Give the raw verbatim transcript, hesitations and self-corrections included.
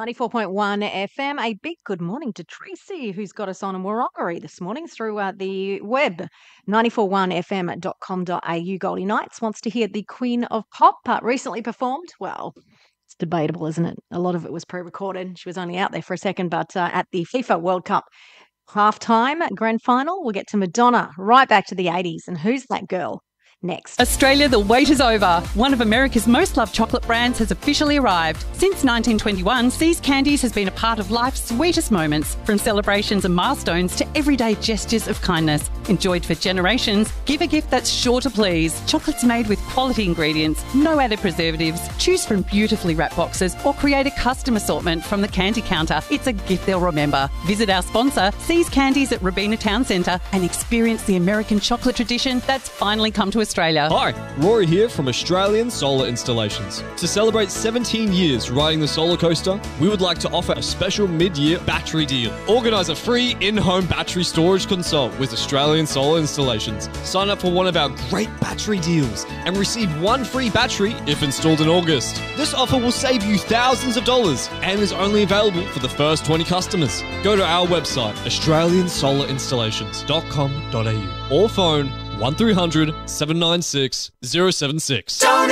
ninety-four point one F M. A big good morning to Tracy, who's got us on a Wirangaroo this morning through uh, the web, nine four one f m dot com dot a u. Goldie Knights wants to hear the Queen of Pop uh, recently performed. Well, it's debatable, isn't it? A lot of it was pre-recorded. She was only out there for a second, but uh, at the FIFA World Cup halftime grand final, we'll get to Madonna right back to the eighties. And who's that girl? Next. Australia, the wait is over. One of America's most loved chocolate brands has officially arrived. Since nineteen twenty-one, See's Candies has been a part of life's sweetest moments, from celebrations and milestones to everyday gestures of kindness. Enjoyed for generations, give a gift that's sure to please. Chocolates made with quality ingredients, no added preservatives. Choose from beautifully wrapped boxes or create a custom assortment from the candy counter. It's a gift they'll remember. Visit our sponsor, See's Candies at Robina Town Centre, and experience the American chocolate tradition that's finally come to Australia. Australia. Hi, Rory here from Australian Solar Installations. To celebrate seventeen years riding the solar coaster, we would like to offer a special mid-year battery deal. Organise a free in-home battery storage consult with Australian Solar Installations. Sign up for one of our great battery deals and receive one free battery if installed in August. This offer will save you thousands of dollars and is only available for the first twenty customers. Go to our website, australian solar installations dot com dot a u, or phone one three hundred, seven nine six, zero seven six. Don't